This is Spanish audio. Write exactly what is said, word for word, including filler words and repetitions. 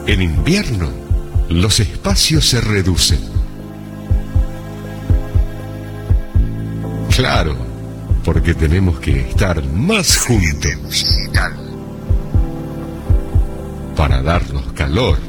En invierno, los espacios se reducen. Claro, porque tenemos que estar más juntos para darnos calor.